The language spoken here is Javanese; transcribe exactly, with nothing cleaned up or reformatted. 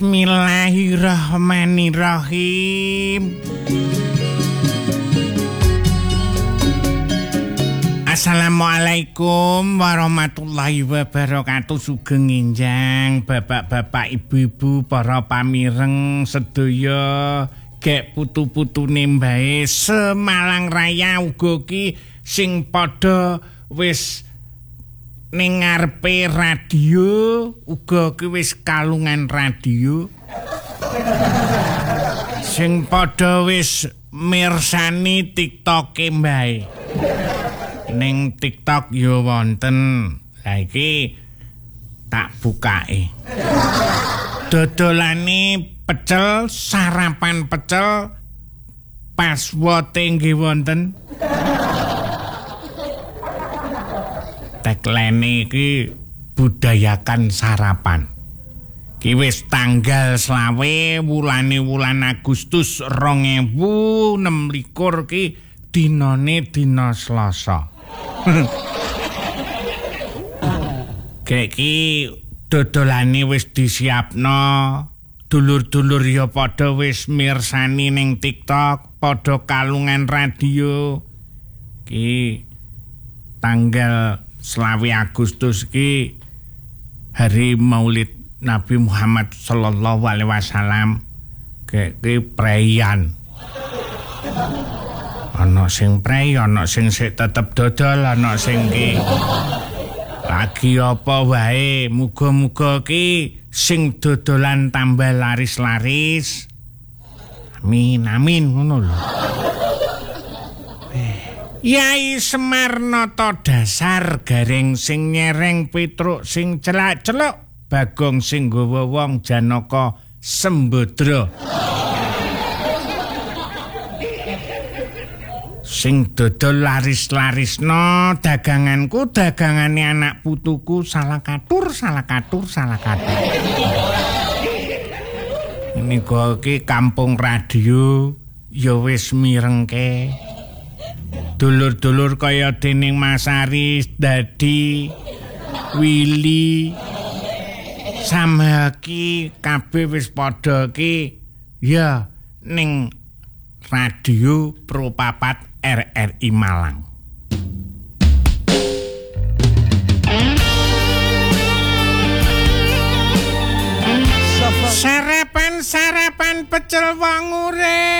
Bismillahirrahmanirrahim. Assalamualaikum warahmatullahi wabarakatuh. Sugeng enjang bapak-bapak ibu-ibu para pamireng sedaya gek putu-putune mbae Semalang Raya uga ki sing padha wis ning ngarepe radio uga ki wis kalungan radio sing padha wis mirsani TikTok-e mbae. Ning TikTok yo wonten. Lah iki tak bukake. Dodolane pecel, sarapan pecel pas wote nggih wonten. Tagline iki budayakan sarapan. Ki wis tanggal selawe wulane wulan Agustus rong ewu enem likur ki dinane dina Selasa. Kayak ki dodolane wis disiapno, dulur-dulur ya padha wis mirsani ning TikTok, padha kalungan radio. Ki tanggal selawe Agustus ki hari Maulid Nabi Muhammad sallallahu alaihi wasallam. Kayak ki preyan. Ana sing prei, ana sing sik tetep dodol, ana sing ki lagi apa wae. Muga-muga ki sing dodolan tambah laris-laris. Amin amin ngono lho. Yai Semar nata dasar gareng sing nyereng Petruk sing celak-celuk Bagong sing nggawa wong Janaka Sembadra. Sing dodol laris-larisno daganganku dagangane anak putuku salah katur salah katur salah katur. Ini kok ki kampung radio ya wis mirengke. Dulur-dulur kaya dening Mas Aris, Dadi, Willy, Samhaki kabeh wis padha ki ya ning radio Pro papat R R I Malang. Sarapan-sarapan pecel wong urip.